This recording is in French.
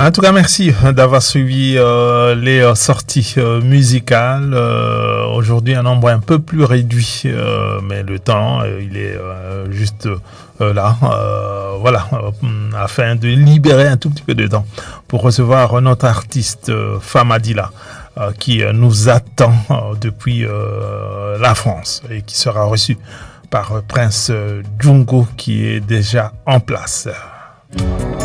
En tout cas, merci d'avoir suivi les sorties musicales. Aujourd'hui, un nombre un peu plus réduit, mais le temps, il est juste là, voilà, afin de libérer un tout petit peu de temps pour recevoir notre artiste Famadila, qui nous attend depuis la France et qui sera reçu par Prince Djungo, qui est déjà en place.